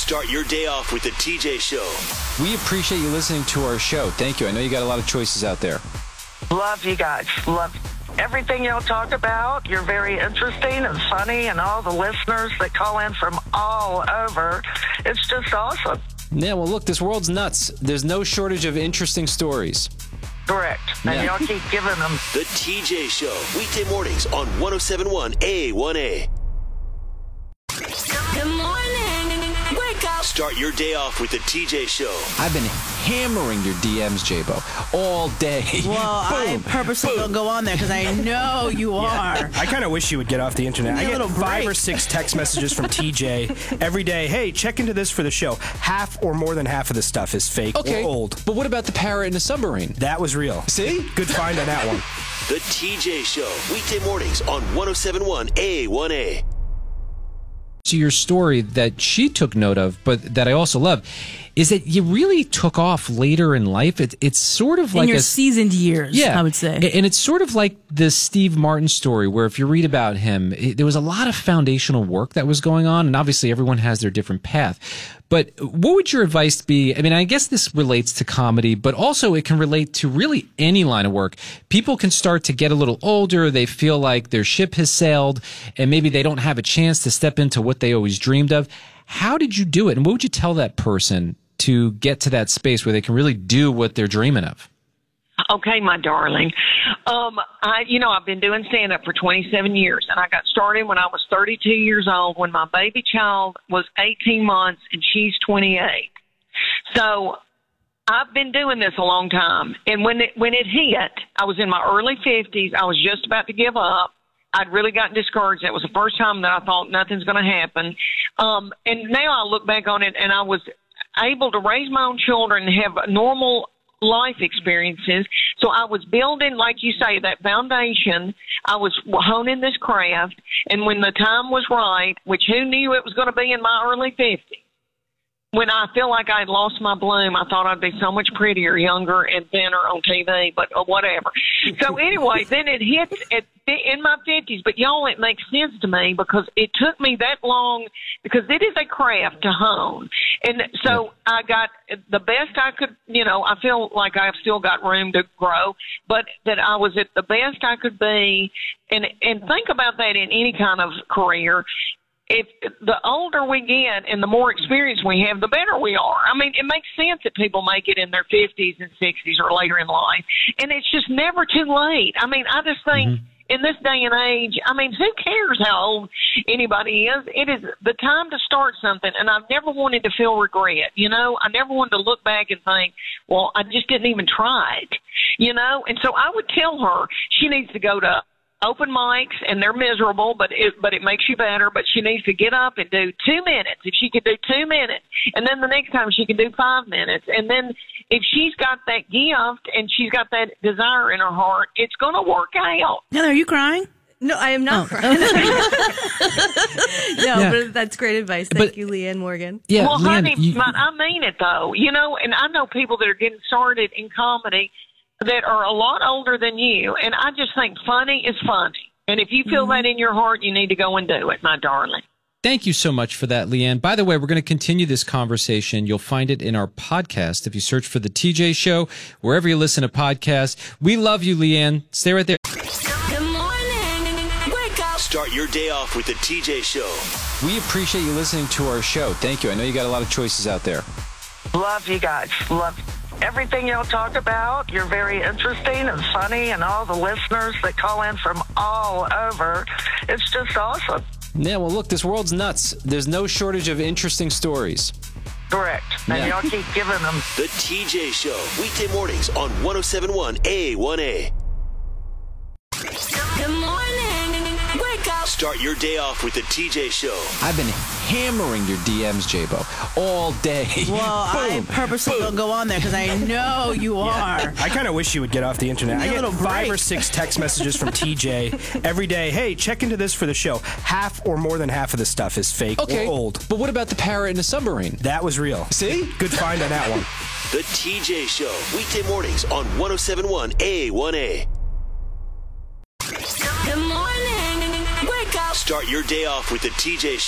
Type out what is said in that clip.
Start your day off with the TJ Show. We appreciate you listening to our show. Thank you. I know you got a lot of choices out there. Love you guys. Love everything y'all talk about. You're very interesting and funny, and all the listeners that call in from all over. It's just awesome. Yeah, well, look, this world's nuts. There's no shortage of interesting stories. Correct. And y'all keep giving them. The TJ Show, weekday mornings on 107.1 A1A. Good morning. Wake up. Start your day off with the TJ Show. I've been hammering your DMs, J-Bo, all day. Well, I purposely don't go on there because I know you are. I kind of wish you would get off the internet. I get 5 or 6 text messages from TJ every day. Hey, check into this for the show. Half or more than half of the stuff is fake or old. But what about the parrot in the submarine? That was real. See? Good find on that one. The TJ Show, weekday mornings on 107.1 A1A. To your story that she took note of, but that I also love, is that you really took off later in life. It's sort of like in your seasoned years, I would say. And it's sort of like the Steve Martin story, where if you read about him, there was a lot of foundational work that was going on, and obviously everyone has their different path. But what would your advice be? I mean, I guess this relates to comedy, but also it can relate to really any line of work. People can start to get a little older. They feel like their ship has sailed, and maybe they don't have a chance to step into what they always dreamed of. How did you do it? And what would you tell that person to get to that space where they can really do what they're dreaming of? Okay, my darling. I've been doing stand-up for 27 years, and I got started when I was 32 years old, when my baby child was 18 months, and she's 28. So I've been doing this a long time. And when it hit, I was in my early 50s. I was just about to give up. I'd really gotten discouraged. That was the first time that I thought nothing's going to happen. And now I look back on it, and I was able to raise my own children and have normal life experiences. So I was building, like you say, that foundation. I was honing this craft. And when the time was right, which who knew it was going to be in my early 50s, when I feel like I had lost my bloom, I thought I'd be so much prettier, younger, and thinner on TV, but whatever. So anyway, then it hits in my 50s. But, y'all, it makes sense to me because it took me that long, because it is a craft to hone. And so I got the best I could, I feel like I've still got room to grow, but that I was at the best I could be. And think about that in any kind of career. If the older we get and the more experience we have, the better we are. I mean, it makes sense that people make it in their 50s and 60s or later in life. And it's just never too late. I mean, I just think in this day and age, I mean, who cares how old anybody is? It is the time to start something. And I've never wanted to feel regret. I never wanted to look back and think, well, I just didn't even try it, And so I would tell her she needs to go to open mics, and they're miserable, but it makes you better. But she needs to get up and do 2 minutes. If she could do 2 minutes, and then the next time she can do 5 minutes, and then if she's got that gift and she's got that desire in her heart, it's going to work out. Heather, are you crying? No, I am not crying. But that's great advice. Thank you, Leanne Morgan. Yeah, well, Leanne, honey, I mean it though. And I know people that are getting started in comedy that are a lot older than you, and I just think funny is funny. And if you feel that in your heart, you need to go and do it, my darling. Thank you so much for that, Leanne. By the way, we're going to continue this conversation. You'll find it in our podcast if you search for The TJ Show, wherever you listen to podcasts. We love you, Leanne. Stay right there. Good morning. Wake up. Start your day off with the TJ Show. We appreciate you listening to our show. Thank you. I know you got a lot of choices out there. Love you guys. Love everything y'all talk about. You're very interesting and funny, and all the listeners that call in from all over. It's just awesome. Yeah, well, look, this world's nuts. There's no shortage of interesting stories. Correct. And y'all keep giving them. The TJ Show, weekday mornings on 107.1 A1A. Good morning. Wake up. Start your day off with the TJ Show. I've been hammering your DMs, J-Bo, all day. Well, I purposely don't go on there because I know you are. I kind of wish you would get off the internet. I get 5 or 6 text messages from TJ every day. Hey, check into this for the show. Half or more than half of the stuff is fake or old. But what about the parrot in the submarine? That was real. See? Good find on that one. The TJ Show, weekday mornings on 107.1 A1A. Good morning. Wake up. Start your day off with the TJ Show.